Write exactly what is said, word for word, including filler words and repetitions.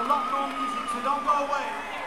a lot more music, so don't go away.